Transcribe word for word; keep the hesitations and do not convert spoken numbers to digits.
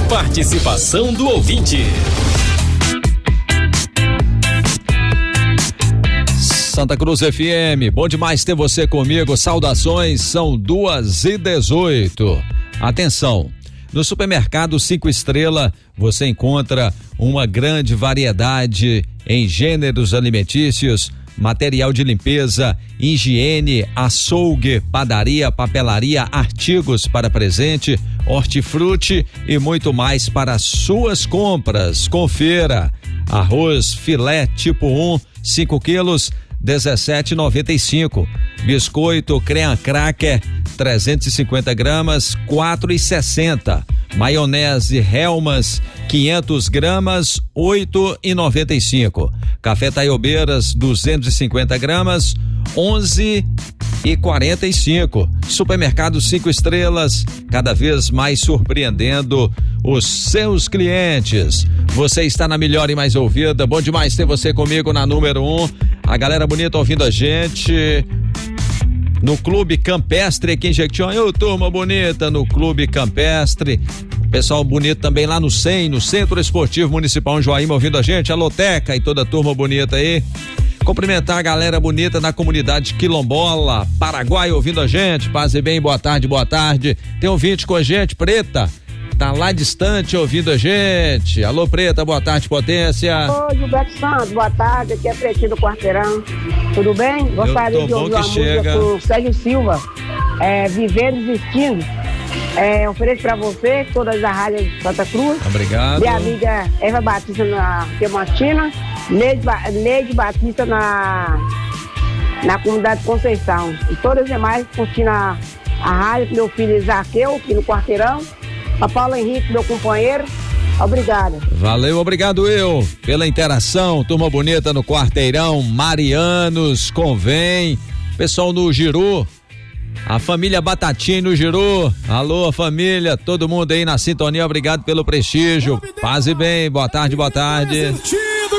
Participação do ouvinte. Santa Cruz F M, bom demais ter você comigo. Saudações, são duas e dezoito. Atenção, no supermercado Cinco Estrela você encontra uma grande variedade em gêneros alimentícios, material de limpeza, higiene, açougue, padaria, papelaria, artigos para presente, hortifruti e muito mais para suas compras. Confira: arroz filé tipo um, cinco quilos, dezessete e noventa e cinco. Biscoito Cream Cracker, trezentos e cinquenta gramas, quatro e sessenta. Maionese Hellmann's, quinhentas gramas, oito e noventa e cinco. Café Taiobeiras, duzentos e cinquenta gramas, onze e quarenta e cinco. Supermercado Cinco Estrelas, cada vez mais surpreendendo os seus clientes. Você está na melhor e mais ouvida. Bom demais ter você comigo na número um. A galera bonita ouvindo a gente no Clube Campestre aqui em Jequitinhonha. Ô, turma bonita no Clube Campestre. Pessoal bonito também lá no C E M, no Centro Esportivo Municipal Joaíma, ouvindo a gente. A Loteca e toda a turma bonita aí. Cumprimentar a galera bonita na comunidade Quilombola, Paraguai, ouvindo a gente. Paz e bem, boa tarde, boa tarde. Tem ouvinte com a gente, Preta, tá lá distante ouvindo a gente. Alô, Preta, boa tarde, potência. Oi, Gilberto Santos, boa tarde, aqui é Pretinho do Quarteirão. Tudo bem? Gostaria de ouvir uma música com Sérgio Silva, é, Vivendo e Existindo. É, ofereço pra você, todas as rádios de Santa Cruz. Obrigado. Minha amiga Eva Batista na Diamantina, Neide, ba Neide Batista na, na comunidade Conceição. E todas as demais curtindo a, a rádio, meu filho Zaqueu, aqui no Quarteirão. A Paula Henrique, meu companheiro. Obrigada. Valeu, obrigado eu pela interação. Turma bonita no Quarteirão, Marianos, Convém, pessoal no Giru. A família Batatinha no Giru. Alô, família, todo mundo aí na sintonia, obrigado pelo prestígio. Paz e bem, boa tarde, boa tarde.